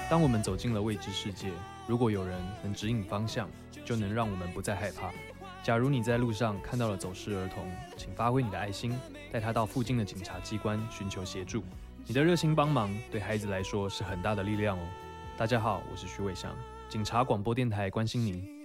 当我们走进了未知世界，如果有人能指引方向，就能让我们不再害怕。假如你在路上看到了走失儿童，请发挥你的爱心，带他到附近的警察机关寻求协助。你的热心帮忙对孩子来说是很大的力量哦。大家好，我是徐伟翔，警察广播电台关心您。